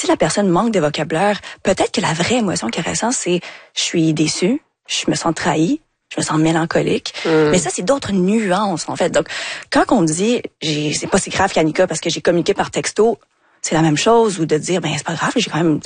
si la personne manque de vocabulaire, peut-être que la vraie émotion qu'elle ressent, c'est je suis déçue, je me sens trahie, je me sens mélancolique. Mais ça, c'est d'autres nuances, en fait. Donc, quand on dit c'est pas si grave qu'Annika parce que j'ai communiqué par texto, c'est la même chose, ou de dire c'est pas grave, j'ai quand même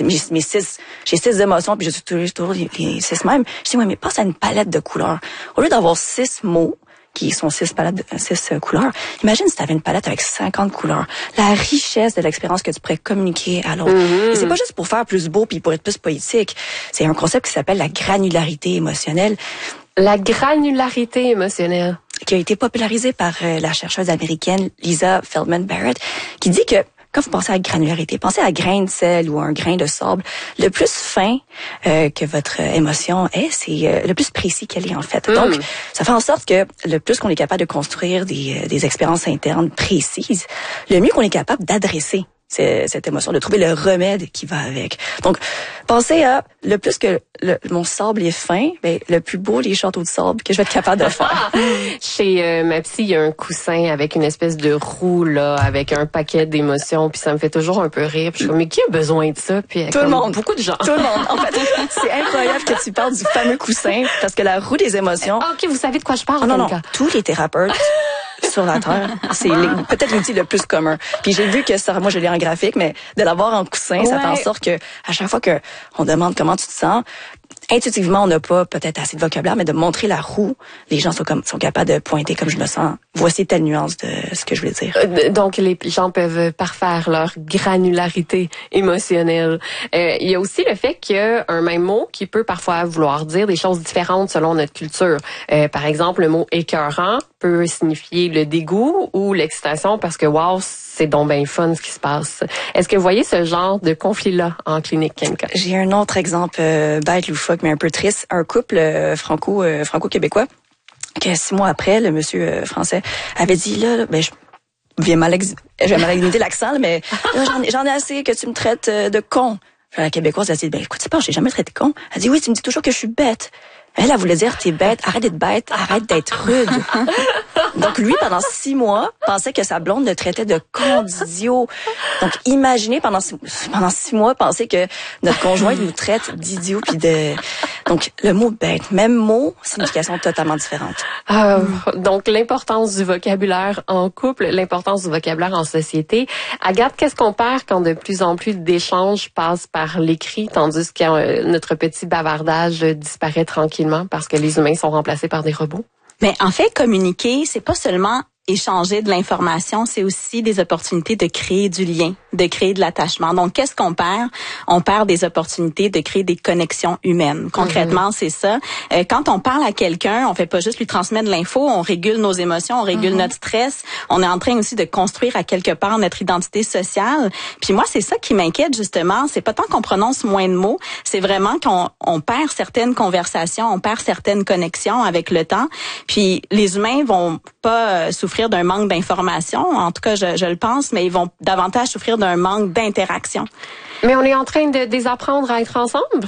j'ai 6 émotions puis je suis toujours les 6 mêmes. Je dis mais passe à une palette de couleurs. Au lieu d'avoir 6 mots qui sont 6 couleurs, imagine si tu avais une palette avec 50 couleurs. La richesse de l'expérience que tu pourrais communiquer à l'autre. Et c'est pas juste pour faire plus beau puis pour être plus poétique. C'est un concept qui s'appelle la granularité émotionnelle. La granularité émotionnelle. Qui a été popularisée par la chercheuse américaine Lisa Feldman Barrett, qui dit que quand vous pensez à granularité, pensez à grain de sel ou un grain de sable. Le plus fin que votre émotion est, c'est le plus précis qu'elle est en fait. Donc, ça fait en sorte que le plus qu'on est capable de construire des expériences internes précises, le mieux qu'on est capable d'adresser cette émotion, de trouver le remède qui va avec. Donc, pensez à le plus que mon sable est fin, le plus beau les châteaux de sable que je vais être capable de faire. Chez ma psy, il y a un coussin avec une espèce de roue là, avec un paquet d'émotions, puis ça me fait toujours un peu rire. Puis je suis comme, mais qui a besoin de ça? Puis tout le monde, beaucoup de gens. Tout le monde. En fait, c'est incroyable que tu parles du fameux coussin parce que la roue des émotions. Ok, vous savez de quoi je parle, non, tous les thérapeutes sur la Terre, c'est peut-être l'outil le plus commun. Puis j'ai vu que ça, moi je l'ai en graphique, mais de l'avoir en coussin, ça fait en sorte que à chaque fois que on demande comment tu te sens, intuitivement, on n'a pas peut-être assez de vocabulaire, mais de montrer la roue, les gens sont capables de pointer comme je me sens. Voici telle nuance de ce que je voulais dire. Donc, les gens peuvent parfaire leur granularité émotionnelle. Il y a aussi le fait qu'il y a un même mot qui peut parfois vouloir dire des choses différentes selon notre culture. Par exemple, le mot écœurant peut signifier le dégoût ou l'excitation parce que wow, c'est donc bien fun ce qui se passe. Est-ce que vous voyez ce genre de conflit-là en clinique, Kenka? J'ai un autre exemple bête, loufoque, mais un peu triste. Un couple franco-québécois que 6 mois après, le monsieur français avait dit là je vais mal imiter l'accent, mais là, j'en ai assez que tu me traites de con. Puis la Québécoise a dit écoute, c'est pas, j'ai jamais traité de con. Elle dit oui, tu me dis toujours que je suis bête. Elle voulait dire t'es bête, arrête d'être bête, arrête d'être rude. Donc lui, pendant 6 mois, pensait que sa blonde le traitait de con, d'idiot. Donc imaginez pendant 6 mois penser que notre conjoint nous traite d'idiot puis de. Donc le mot bête, même mot, signification totalement différente. Donc l'importance du vocabulaire en couple, l'importance du vocabulaire en société. Agathe, qu'est-ce qu'on perd quand de plus en plus d'échanges passent par l'écrit, tandis que notre petit bavardage disparaît tranquillement parce que les humains sont remplacés par des robots? Mais en fait, communiquer, c'est pas seulement échanger de l'information, c'est aussi des opportunités de créer du lien, de créer de l'attachement. Donc, qu'est-ce qu'on perd? On perd des opportunités de créer des connexions humaines. Concrètement, c'est ça. Quand on parle à quelqu'un, on fait pas juste lui transmettre de l'info, on régule nos émotions, on régule notre stress. On est en train aussi de construire à quelque part notre identité sociale. Puis moi, c'est ça qui m'inquiète justement. C'est pas tant qu'on prononce moins de mots, c'est vraiment qu'on perd certaines conversations, on perd certaines connexions avec le temps. Puis les humains vont pas souffrir d'un manque d'information, en tout cas je le pense, mais ils vont davantage souffrir d'un manque d'interaction. Mais on est en train de désapprendre à être ensemble?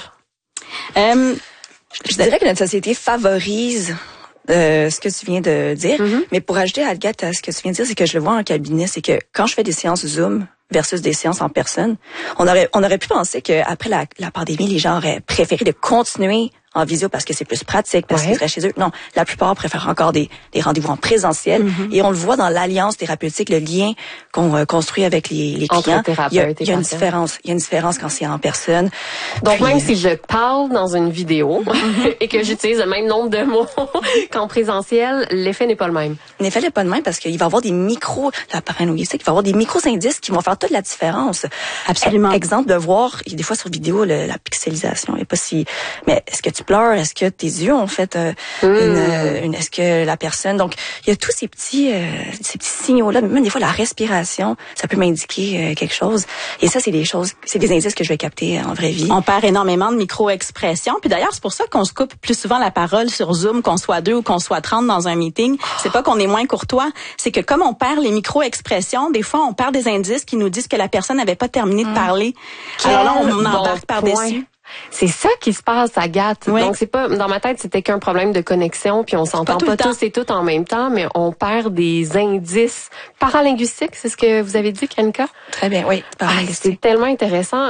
Je dirais que notre société favorise ce que tu viens de dire, mais pour ajouter Agathe à ce que tu viens de dire, c'est que je le vois en cabinet, c'est que quand je fais des séances Zoom versus des séances en personne, on aurait pu penser qu'après la pandémie, les gens auraient préféré de continuer en visio parce que c'est plus pratique, parce qu'ils seraient chez eux. Non, la plupart préfèrent encore des rendez-vous en présentiel. Et on le voit dans l'alliance thérapeutique, le lien qu'on construit avec les clients. Il y a une différence. Il y a une différence quand c'est en personne. Donc, même si je parle dans une vidéo et que j'utilise le même nombre de mots qu'en présentiel, l'effet n'est pas le même. L'effet n'est pas le même parce qu'il va y avoir des la paralinguistique, il va y avoir des micro-indices qui vont faire toute la différence. Absolument. Exemple de voir, des fois sur vidéo, la pixelisation est pas si... Mais est-ce que tu pleures? Est-ce que tes yeux ont fait est-ce que la personne... Donc, il y a tous ces petits signaux-là. Même des fois, la respiration, ça peut m'indiquer quelque chose. Et ça, c'est des indices que je vais capter en vraie vie. On perd énormément de micro-expressions. Puis d'ailleurs, c'est pour ça qu'on se coupe plus souvent la parole sur Zoom, qu'on soit 2 ou qu'on soit 30 dans un meeting. C'est pas qu'on est moins courtois. C'est que comme on perd les micro-expressions, des fois, on perd des indices qui nous disent que la personne n'avait pas terminé de parler. Alors là, on embarque par-dessus. C'est ça qui se passe, Agathe. Oui. Donc, c'est pas, dans ma tête, c'était qu'un problème de connexion, puis on s'entend pas tous et toutes en même temps, mais on perd des indices paralinguistiques. C'est ce que vous avez dit, Kenka? Très bien, oui. C'est tellement intéressant.